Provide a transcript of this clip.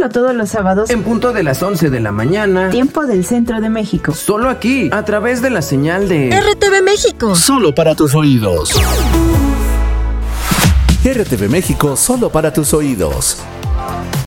Escúchalo todos los sábados en punto de las 11 de la mañana, tiempo del Centro de México. Solo aquí, a través de la señal de RTV México. Solo para tus oídos. RTV México, solo para tus oídos.